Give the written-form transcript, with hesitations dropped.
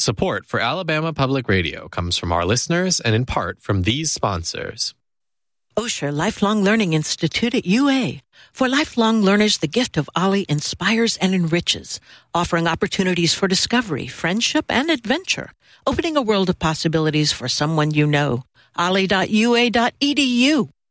Support for Alabama Public Radio comes from our listeners and in part from these sponsors. Osher Lifelong Learning Institute at UA. For lifelong learners, the gift of Ollie inspires and enriches, offering opportunities for discovery, friendship, and adventure, opening a world of possibilities for someone you know. Ollie.ua.edu.